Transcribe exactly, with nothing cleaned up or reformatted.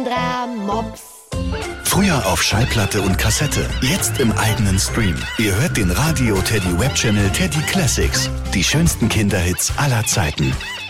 Mops. Früher auf Schallplatte und Kassette, jetzt im eigenen Stream. Ihr hört den Radio Teddy Web Channel Teddy Classics. Die schönsten Kinderhits aller Zeiten.